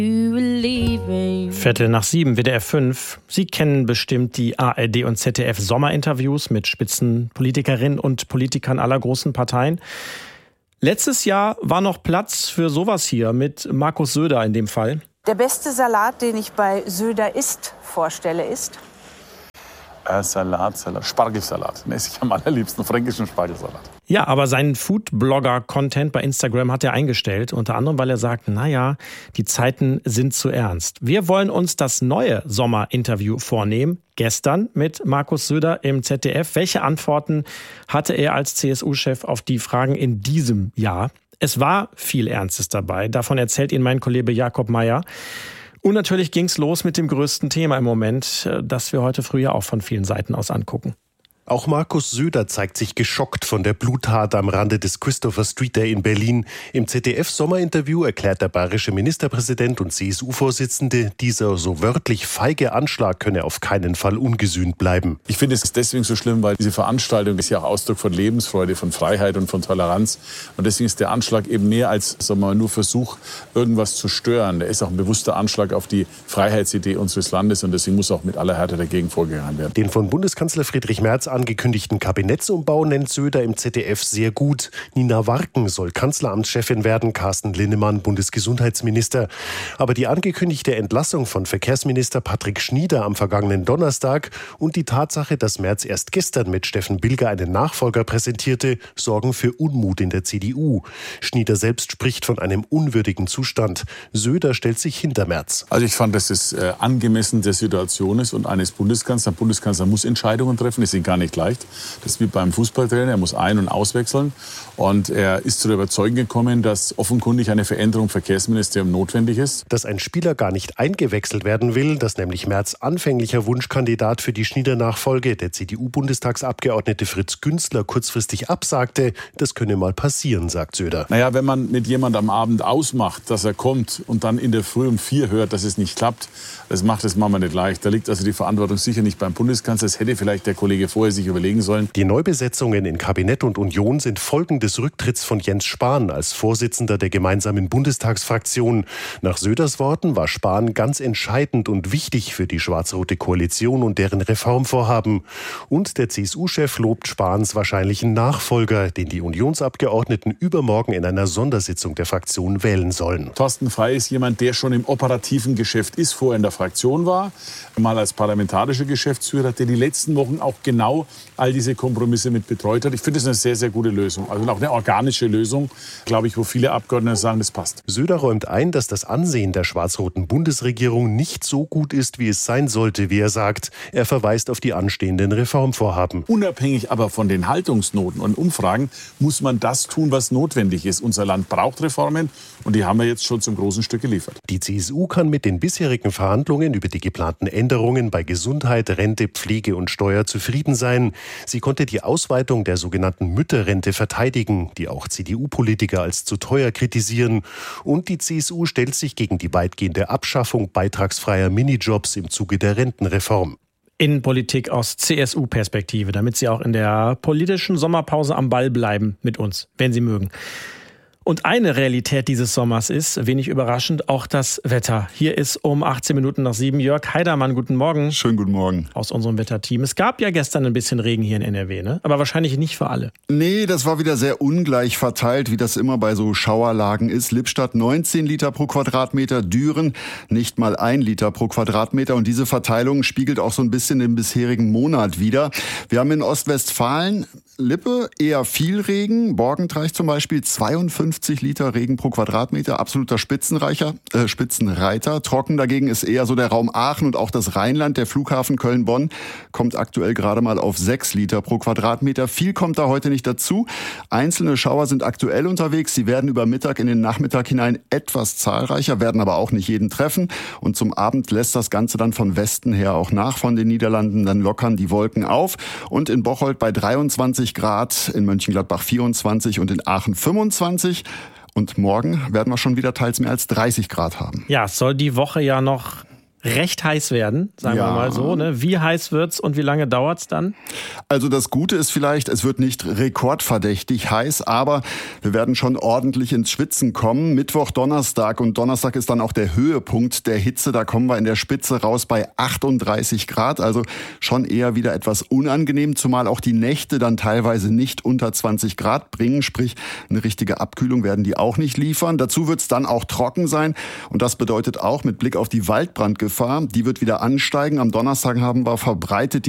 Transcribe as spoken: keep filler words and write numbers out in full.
Viertel nach sieben, W D R fünf. Sie kennen bestimmt die A R D und Z D F-Sommerinterviews mit Spitzenpolitikerinnen und Politikern aller großen Parteien. Letztes Jahr war noch Platz für sowas hier mit Markus Söder in dem Fall. Der beste Salat, den ich bei Söder isst vorstelle, ist? Äh, Salat, Salat, Spargelsalat. Ne, ich am allerliebsten fränkischen Spargelsalat. Ja, aber seinen Food-Blogger-Content bei Instagram hat er eingestellt. Unter anderem, weil er sagt, naja, die Zeiten sind zu ernst. Wir wollen uns das neue Sommerinterview vornehmen. Gestern mit Markus Söder im Z D F. Welche Antworten hatte er als C S U-Chef auf die Fragen in diesem Jahr? Es war viel Ernstes dabei. Davon erzählt Ihnen mein Kollege Jakob Mayer. Und natürlich ging's los mit dem größten Thema im Moment, das wir heute früh ja auch von vielen Seiten aus angucken. Auch Markus Söder zeigt sich geschockt von der Bluttat am Rande des Christopher Street Day in Berlin. Im Z D F-Sommerinterview erklärt der bayerische Ministerpräsident und C S U-Vorsitzende, dieser so wörtlich feige Anschlag könne auf keinen Fall ungesühnt bleiben. Ich finde es deswegen so schlimm, weil diese Veranstaltung ist ja auch Ausdruck von Lebensfreude, von Freiheit und von Toleranz. Und deswegen ist der Anschlag eben mehr als, sagen wir mal, nur Versuch, irgendwas zu stören. Der ist auch ein bewusster Anschlag auf die Freiheitsidee unseres Landes. Und deswegen muss auch mit aller Härte dagegen vorgegangen werden. Den von Bundeskanzler Friedrich Merz angekündigten Kabinettsumbau nennt Söder im Z D F sehr gut. Nina Warken soll Kanzleramtschefin werden, Carsten Linnemann Bundesgesundheitsminister. Aber die angekündigte Entlassung von Verkehrsminister Patrick Schnieder am vergangenen Donnerstag und die Tatsache, dass Merz erst gestern mit Steffen Bilger einen Nachfolger präsentierte, sorgen für Unmut in der C D U. Schnieder selbst spricht von einem unwürdigen Zustand. Söder stellt sich hinter Merz. Also ich fand, dass es äh, angemessen der Situation ist und eines Bundeskanzlers. Der Bundeskanzler muss Entscheidungen treffen, ist ihm gar nicht leicht. Das ist wie beim Fußballtrainer, er muss ein- und auswechseln. Und er ist zu der Überzeugung gekommen, dass offenkundig eine Veränderung im Verkehrsministerium notwendig ist. Dass ein Spieler gar nicht eingewechselt werden will, dass nämlich Merz anfänglicher Wunschkandidat für die Schnieder-Nachfolge, der C D U-Bundestagsabgeordnete Fritz Günzler, kurzfristig absagte, das könne mal passieren, sagt Söder. Naja, wenn man mit jemandem am Abend ausmacht, dass er kommt und dann in der Früh um vier hört, dass es nicht klappt, das macht es manchmal nicht leicht. Da liegt also die Verantwortung sicher nicht beim Bundeskanzler. Das hätte vielleicht der Kollege vorher sich überlegen sollen. Die Neubesetzungen in Kabinett und Union sind Folgen des Rücktritts von Jens Spahn als Vorsitzender der gemeinsamen Bundestagsfraktion. Nach Söders Worten war Spahn ganz entscheidend und wichtig für die schwarz-rote Koalition und deren Reformvorhaben. Und der C S U-Chef lobt Spahns wahrscheinlichen Nachfolger, den die Unionsabgeordneten übermorgen in einer Sondersitzung der Fraktion wählen sollen. Thorsten Frey ist jemand, der schon im operativen Geschäft ist, vorher in der Fraktion war, mal als parlamentarischer Geschäftsführer, der die letzten Wochen auch genau all diese Kompromisse mit betreut hat. Ich finde das eine sehr, sehr gute Lösung. Also auch eine organische Lösung, glaube ich, wo viele Abgeordnete sagen, das passt. Söder räumt ein, dass das Ansehen der schwarz-roten Bundesregierung nicht so gut ist, wie es sein sollte, wie er sagt. Er verweist auf die anstehenden Reformvorhaben. Unabhängig aber von den Haltungsnoten und Umfragen muss man das tun, was notwendig ist. Unser Land braucht Reformen und die haben wir jetzt schon zum großen Stück geliefert. Die C S U kann mit den bisherigen Verhandlungen über die geplanten Änderungen bei Gesundheit, Rente, Pflege und Steuer zufrieden sein. Sie konnte die Ausweitung der sogenannten Mütterrente verteidigen, die auch C D U-Politiker als zu teuer kritisieren. Und die C S U stellt sich gegen die weitgehende Abschaffung beitragsfreier Minijobs im Zuge der Rentenreform. Innenpolitik aus C S U-Perspektive, damit Sie auch in der politischen Sommerpause am Ball bleiben mit uns, wenn Sie mögen. Und eine Realität dieses Sommers ist, wenig überraschend, auch das Wetter. Hier ist um achtzehn Minuten nach sieben Jörg Heidermann. Guten Morgen. Schönen guten Morgen. Aus unserem Wetterteam. Es gab ja gestern ein bisschen Regen hier in N R W, ne? Aber wahrscheinlich nicht für alle. Nee, das war wieder sehr ungleich verteilt, wie das immer bei so Schauerlagen ist. Lippstadt neunzehn Liter pro Quadratmeter, Düren nicht mal ein Liter pro Quadratmeter. Und diese Verteilung spiegelt auch so ein bisschen den bisherigen Monat wider. Wir haben in Ostwestfalen Lippe eher viel Regen, Borgentreich zum Beispiel zweiundfünfzig Liter Regen pro Quadratmeter, absoluter Spitzenreicher, äh, Spitzenreiter. Trocken dagegen ist eher so der Raum Aachen und auch das Rheinland, der Flughafen Köln-Bonn kommt aktuell gerade mal auf sechs Liter pro Quadratmeter. Viel kommt da heute nicht dazu. Einzelne Schauer sind aktuell unterwegs, sie werden über Mittag in den Nachmittag hinein etwas zahlreicher, werden aber auch nicht jeden treffen. Und zum Abend lässt das Ganze dann von Westen her auch nach von den Niederlanden, dann lockern die Wolken auf. Und in Bocholt bei dreiundzwanzig Grad, in Mönchengladbach vierundzwanzig und in Aachen fünfundzwanzig. Und morgen werden wir schon wieder teils mehr als dreißig Grad haben. Ja, es soll die Woche ja noch recht heiß werden, sagen Ja. wir mal so. Ne? Wie heiß wird's und wie lange dauert's dann? Also das Gute ist vielleicht, es wird nicht rekordverdächtig heiß, aber wir werden schon ordentlich ins Schwitzen kommen. Mittwoch, Donnerstag und Donnerstag ist dann auch der Höhepunkt der Hitze. Da kommen wir in der Spitze raus bei achtunddreißig Grad, also schon eher wieder etwas unangenehm, zumal auch die Nächte dann teilweise nicht unter zwanzig Grad bringen, sprich eine richtige Abkühlung werden die auch nicht liefern. Dazu wird es dann auch trocken sein und das bedeutet auch mit Blick auf die Waldbrandgefahr, die wird wieder ansteigen. Am Donnerstag haben wir verbreitet die